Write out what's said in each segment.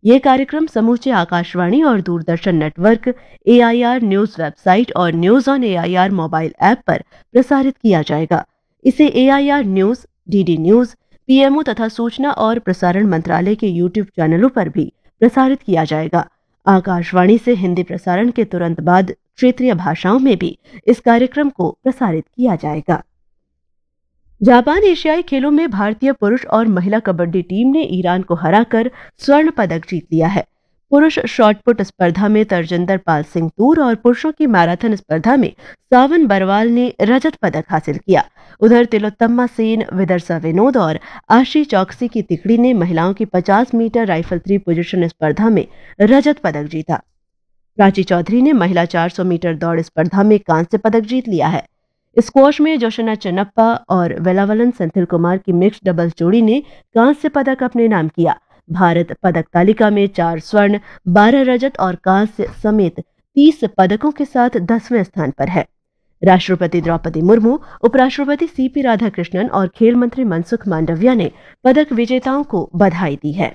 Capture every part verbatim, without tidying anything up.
ये कार्यक्रम समूचे आकाशवाणी और Doordarshan network, AIR news website और news on AIR mobile app पर प्रसारित किया जाएगा। इसे AIR news, DD news, PMO तथा सूचना और प्रसारण मंत्रालय के यूट्यूब चैनलों पर भी प्रसारित किया जाएगा। आकाशवाणी से हिंदी प्रसारण के तुरंत बाद क्षेत्रीय भाषाओं में भी इस कार्यक्रम को प्रसारित किया जाएगा। जापान एशियाई खेलों में भारतीय पुरुष और महिला कबड्डी टीम ने ईरान को हराकर स्वर्ण पदक जीत लिया है। पुरुष शॉटपुट स्पर्धा में तरजिंदर पाल सिंह तूर और पुरुषों की मैराथन स्पर्धा में सावन बरवाल ने रजत पदक हासिल किया। उधर तिलोत्तमा सेन, विदर्सा विनोद और आशी चौकसी की तिकड़ी ने महिलाओं की पचास मीटर राइफल थ्री पोजीशन स्पर्धा में रजत पदक जीता। प्राची चौधरी ने महिला चार सौ मीटर दौड़ स्पर्धा में कांस्य पदक जीत लिया है। स्क्वॉश में जोशना चन्नप्पा और वेलावलन सेंथिल कुमार की मिक्स्ड डबल्स जोड़ी ने कांस्य पदक अपने नाम किया। भारत पदक तालिका में चार स्वर्ण, बारह रजत और कांस्य समेत तीस पदकों के साथ दसवें स्थान पर है। राष्ट्रपति द्रौपदी मुर्मू, उपराष्ट्रपति सीपी राधाकृष्णन और खेल मंत्री मनसुख मांडविया ने पदक विजेताओं को बधाई दी है।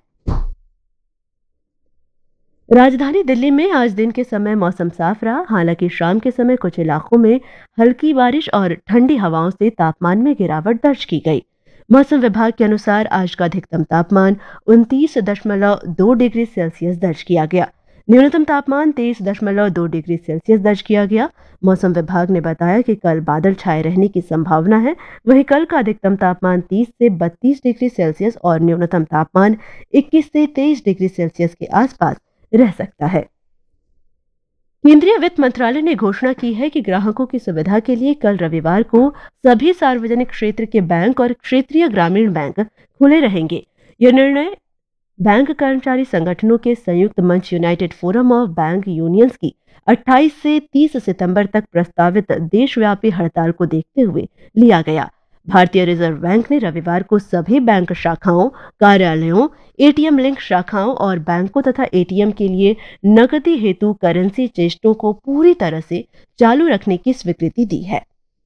राजधानी दिल्ली में आज दिन के समय मौसम साफ रहा। हालांकि शाम के समय कुछ इलाकों में हल्की बारिश और ठंडी हवाओं से तापमान में गिरावट दर्ज की गई। मौसम विभाग के अनुसार आज का अधिकतम तापमान उनतीस दशमलव दो डिग्री सेल्सियस दर्ज किया गया। न्यूनतम तापमान तेईस दशमलव दो डिग्री सेल्सियस दर्ज किया गया। मौसम विभाग ने बताया कि कल बादल छाए रहने की संभावना है। वहीं कल का अधिकतम तापमान तीस से बत्तीस डिग्री सेल्सियस और न्यूनतम तापमान इक्कीस से तेईस डिग्री सेल्सियस के आसपास रह सकता है। केंद्रीय वित्त मंत्रालय ने घोषणा की है कि ग्राहकों की सुविधा के लिए कल रविवार को सभी सार्वजनिक क्षेत्र के बैंक और क्षेत्रीय ग्रामीण बैंक खुले रहेंगे। यह निर्णय बैंक कर्मचारी संगठनों के संयुक्त मंच United forum of bank unions की अट्ठाईस से तीस सितंबर तक प्रस्तावित देशव्यापी हड़ताल को देखते हुए लिया गया। भारतीय रिजर्व बैंक ने रविवार को सभी बैंक शाखाओं, कार्यालयों, एटीएम लिंक शाखाओं और बैंकों तथा एटीएम के लिए नकदी हेतु करेंसी चेष्टों को पूरी तरह से चालू रखने की स्वीकृति दी है।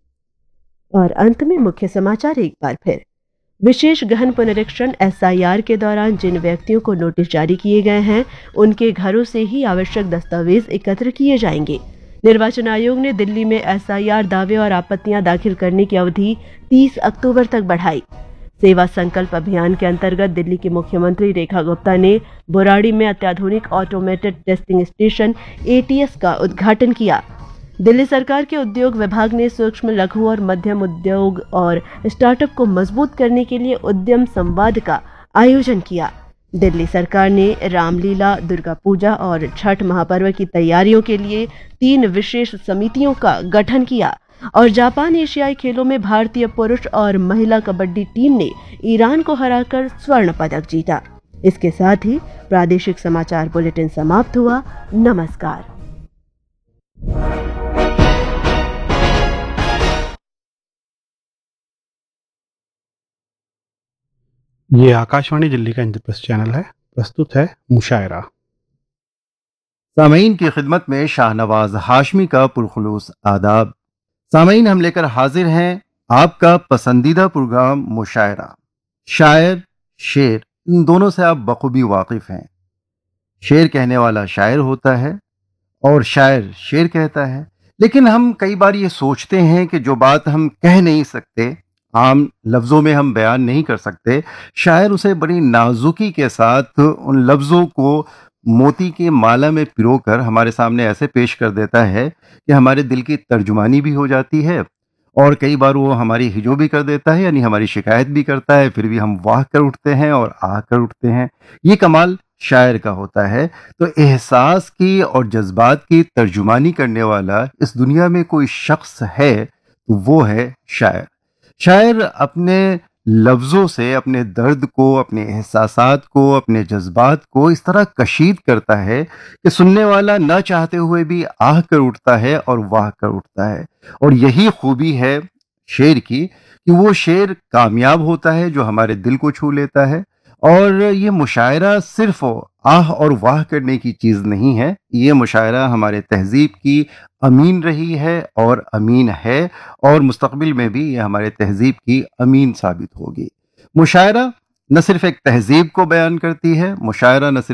और अंत में मुख्य समाचार एक बार फिर। विशेष गहन पुनरीक्षण एसआईआर के दौरान जिन व्यक्तियों को नोटिस जारी किए गए हैं, उनके घरों से ही आवश्यक दस्तावेज एकत्र किए जाएंगे। निर्वाचन आयोग ने दिल्ली में एसआईआर दावे और आपत्तियां दाखिल करने की अवधि तीस अक्टूबर तक बढ़ाई। सेवा संकल्प अभियान के अंतर्गत दिल्ली की मुख्यमंत्री रेखा गुप्ता ने बुराड़ी में अत्याधुनिक ऑटोमेटेड टेस्टिंग स्टेशन एटीएस का उद्घाटन किया। दिल्ली सरकार के उद्योग विभाग ने सूक्ष्म, लघु और मध्यम उद्योग और स्टार्टअप को मजबूत करने के लिए उद्यम संवाद का आयोजन किया। दिल्ली सरकार ने रामलीला, दुर्गा पूजा और छठ महापर्व की तैयारियों के लिए तीन विशेष समितियों का गठन किया। और जापान एशियाई खेलों में भारतीय पुरुष और महिला कबड्डी टीम ने ईरान को हराकर स्वर्ण पदक जीता। इसके साथ ही प्रादेशिक समाचार बुलेटिन समाप्त हुआ। नमस्कार। ये आकाशवाणी दिल्ली का इंद्रप्रस्थ चैनल है। प्रस्तुत है मुशायरा। सामईन की खिदमत में शाहनवाज हाशमी का पुरखुलूस आदाब। सामईन, हम लेकर हाजिर हैं आपका पसंदीदा प्रोग्राम मुशायरा। शायर, शेर, इन दोनों से आप बखूबी वाकिफ हैं। शेर कहने वाला शायर होता है और शायर शेर कहता है। लेकिन हम कई बार ये सोचते हैं कि जो बात हम कह नहीं सकते, आम लफ्ज़ों में हम बयान नहीं कर सकते, शायर उसे बड़ी नाजुकी के साथ उन लफ्ज़ों को मोती के माला में पिरोकर हमारे सामने ऐसे पेश कर देता है कि हमारे दिल की तर्जुमानी भी हो जाती है और कई बार वो हमारी हिजो भी कर देता है, यानी हमारी शिकायत भी करता है। फिर भी हम वाह कर उठते हैं और आह कर उठते हैं। ये कमाल शायर का होता है। तो एहसास की और जज्बात की तर्जुमानी करने वाला इस दुनिया में कोई शख्स है तो वो है शायर। शायर अपने लफ्ज़ों से अपने दर्द को, अपने एहसासात को, अपने जज्बात को इस तरह कशीद करता है कि सुनने वाला न चाहते हुए भी आह कर उठता है और वाह कर उठता है। और यही खूबी है शेर की कि वो शेर कामयाब होता है जो हमारे दिल को छू लेता है। और ये मुशायरा सिर्फ आह और वाह करने की चीज़ नहीं है, ये मुशायरा हमारे तहजीब की अमीन रही है और अमीन है और मुस्तकबिल में भी ये हमारे तहजीब की अमीन साबित होगी। मुशायरा न सिर्फ एक तहजीब को बयान करती है, मुशायरा न सिर्फ